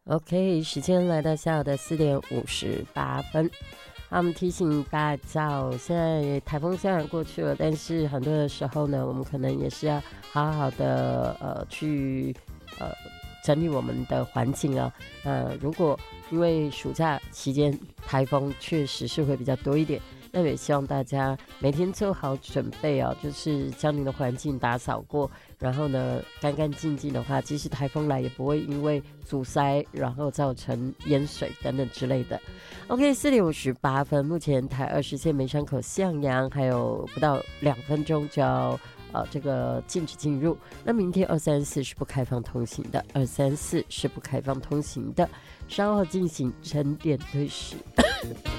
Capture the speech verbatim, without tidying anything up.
OK， 时间来到下午的四点五十八分。好，我们提醒大家哦，现在台风虽然过去了，但是很多的时候呢，我们可能也是要好好的呃去呃整理我们的环境啊。呃，如果因为暑假期间台风确实是会比较多一点，那也希望大家每天做好准备啊，就是将你的环境打扫过，然后呢干干净净的话，即使台风来也不会因为阻塞然后造成淹水等等之类的。OK， 四点五十八分，目前台二十线梅山口向阳还有不到两分钟就要呃这个禁止进入。那明天二三四是不开放通行的，二三四是不开放通行的，稍后进行晨点对时。